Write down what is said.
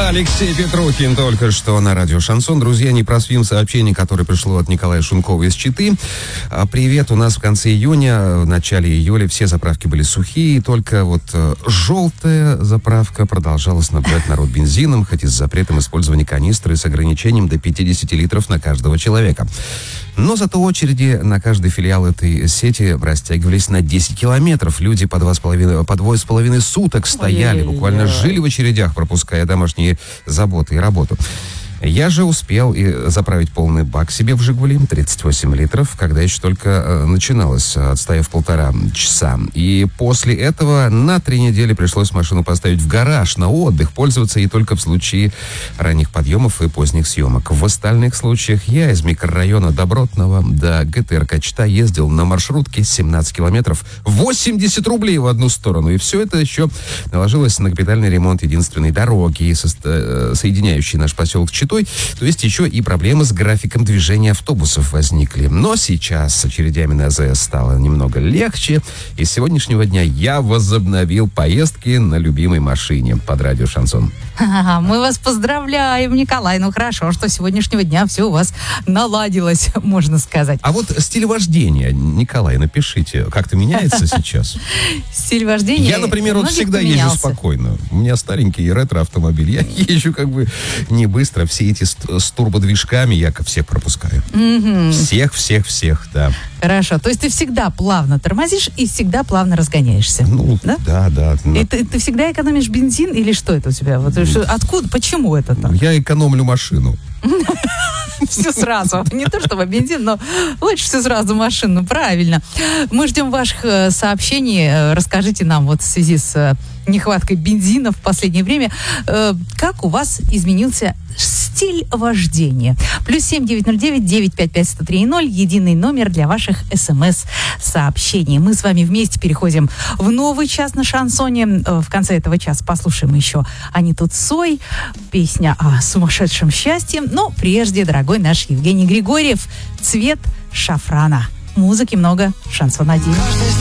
Алексей Петрухин только что на радио «Шансон». Друзья, не просвим сообщение, которое пришло от Николая Шункова из Читы. Привет, у нас в конце июня, в начале июля все заправки были сухие, только вот желтая заправка продолжала снабжать народ бензином, хоть и с запретом использования канистры с ограничением до 50 литров на каждого человека. Но зато очереди на каждый филиал этой сети растягивались на 10 километров. Люди по 2,5 суток стояли, буквально жили в очередях, пропуская домашние заботы и работу. Я же успел и заправить полный бак себе в «Жигули», 38 литров, когда еще только начиналось, отстояв 1,5 часа. И после этого на 3 недели пришлось машину поставить в гараж на отдых, пользоваться ей только в случае ранних подъемов и поздних съемок. В остальных случаях я из микрорайона Добротного до ГТРК Чита ездил на маршрутке 17 километров, 80 рублей в одну сторону. И все это еще наложилось на капитальный ремонт единственной дороги, соединяющей наш поселок Читу. То есть еще и проблемы с графиком движения автобусов возникли. Но сейчас с очередями на АЗС стало немного легче. И с сегодняшнего дня я возобновил поездки на любимой машине под радио «Шансон». Мы вас поздравляем, Николай. Ну хорошо, что с сегодняшнего дня все у вас наладилось, можно сказать. А вот стиль вождения, Николай, напишите, как-то меняется сейчас? Стиль вождения? Я, например, вот всегда езжу спокойно. У меня старенький ретро-автомобиль. Я езжу как бы не быстро. Все эти с турбодвижками я всех пропускаю. Всех, да. Хорошо. То есть ты всегда плавно тормозишь и всегда плавно разгоняешься? Ну, да. И ты всегда экономишь бензин или что это у тебя? Вот, откуда? Почему это так? Я экономлю машину. Все сразу. Не то чтобы бензин, но лучше все сразу машину. Правильно. Мы ждем ваших сообщений. Расскажите нам вот в связи с нехваткой бензина в последнее время, как у вас изменился стиль вождения. +7 909 955 103 0, единый номер для ваших СМС-сообщений. Мы с вами вместе переходим в новый час на шансоне. В конце этого часа послушаем еще Аниту Цой, песня о сумасшедшем счастье. Но прежде, дорогой наш Евгений Григорьев, «Цвет шафрана». Музыки много, Шансон 1.